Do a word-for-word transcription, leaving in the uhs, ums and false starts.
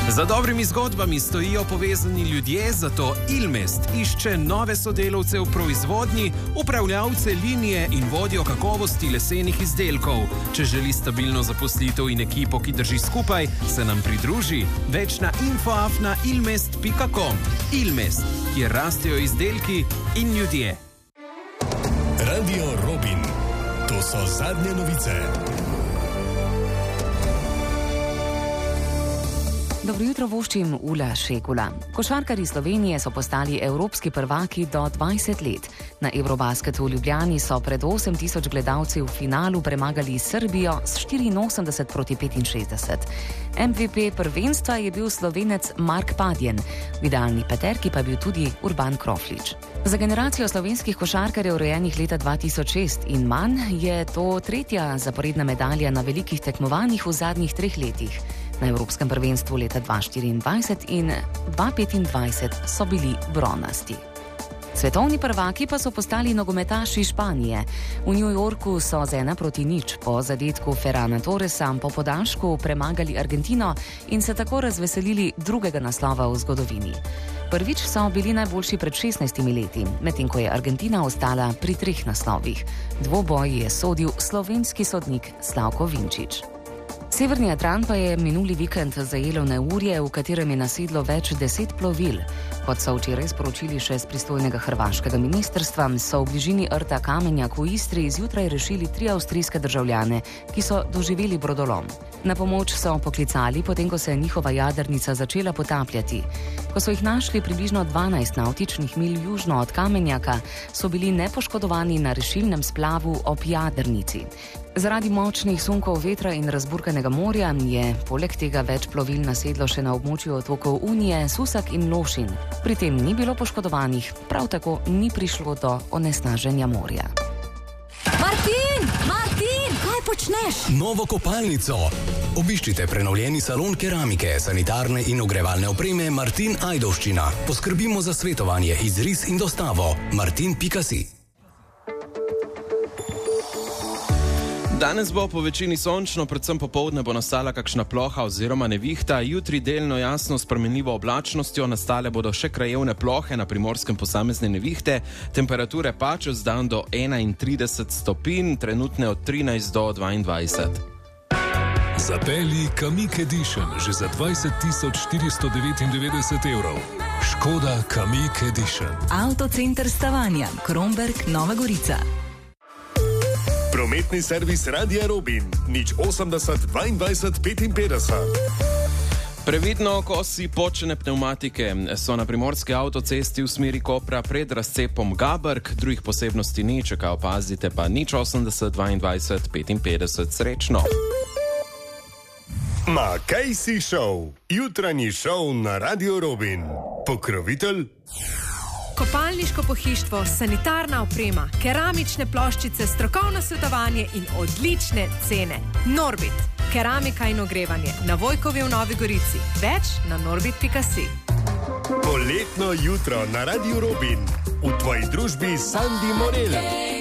Za dobrimi zgodbami stojijo povezani ljudje, zato Ilmest išče nove sodelavce v proizvodnji, upravljavce linije in vodjo kakovosti lesenih izdelkov. Če želi stabilno zaposlitev in ekipo, ki drži skupaj, se nam pridruži. Več na info afna ilmest pika com. Ilmest, kjer rastejo izdelki in ljudje. Radio Robin. To so zadnje novice. Dobro jutro voščim Ula Šekula. Košarkarji Slovenije so postali evropski prvaki do dvajset let. Na Eurobasketu v Ljubljani so pred osem tisoč gledalci v finalu premagali Srbijo s štiriinosemdeset proti petinšestdeset. M V P prvenstva je bil Slovenec Mark Padjen, v idealni peterki pa je bil tudi Urban Kroflič. Za generacijo slovenskih košarkarjev rojenih leta dva tisoč šest in manj je to tretja zaporedna medalja na velikih tekmovanjih v zadnjih treh letih. Na Evropskem prvenstvu leta dva tisoč štiriindvajset in dva tisoč petindvajset so bili bronasti. Svetovni prvaki pa so postali nogometaši Španije. V New Yorku so z ena proti nič po zadetku Ferrana Torresa po podaljšku premagali Argentino in se tako razveselili drugega naslova v zgodovini. Prvič so bili najboljši pred šestnajstimi leti, medtem ko je Argentina ostala pri treh naslovih. Dvoboj je sodil slovenski sodnik Slavko Vinčič. Severni Jadran pa je minuli vikend zajelo neurje, v katerem je nasedlo več deset plovil. Kot so včeraj sporočili še z pristojnega hrvaškega ministrstva, so v bližini rta Kamenjak v Istri zjutraj rešili tri avstrijske državljane, ki so doživeli brodolom. Na pomoč so poklicali, potem ko se je njihova jadrnica začela potapljati. Ko so jih našli približno dvanajst navtičnih milj južno od Kamenjaka, so bili nepoškodovani na rešilnem splavu ob jadrnici. Zaradi močnih sunkov vetra in razburkanega morja je poleg tega več plovil nasedlo še na območju otokov Unije, Susak in Lošin. Pri tem ni bilo poškodovanih, prav tako ni prišlo do onesnaženja morja. Martin! Martin! Kaj počneš? Novo kopalnico. Obiščite prenovljeni salon keramike, sanitarne in ogrevalne opreme Martin Ajdovščina. Poskrbimo za svetovanje, izris in dostavo. martin pika si. Danes bo po večini sončno, predvsem popoldne bo nastala kakšna ploha oziroma nevihta, jutri delno jasno spremenljivo oblačnostjo, nastale bodo še krajevne plohe, na Primorskem posamezne nevihte, temperature pa čez dan do enaintrideset stopinj, trenutne od trinajst do dvaindvajset. Zapelji Kamiq Edition že za dvajset tisoč štiristo devetindevetdeset evrov. Škoda Kamiq Edition. Avtocenter Stavanja, Kromberk, Nova Gorica. Prometni servis Radia Robin. nič osemdeset dvaindvajset petinpetdeset. Previdno, ko si počne pnevmatike, so na primorski avtocesti v smeri Kopra pred razcepom Gabrk, drugih posebnosti ni, če kaj opazite, pa nič osemdeset dvaindvajset petinpetdeset. Srečno! Ma kaj si šov? Jutranji šov na Radio Robin. Pokrovitelj? Kopalniško pohištvo, sanitarna oprema, keramične ploščice, strokovno svetovanje in odlične cene. Norbit, keramika in ogrevanje, na Vojkovi v Novi Gorici. Več na norbit pika si. Poletno jutro na Radio Robin. V tvoji družbi Sandi Morel.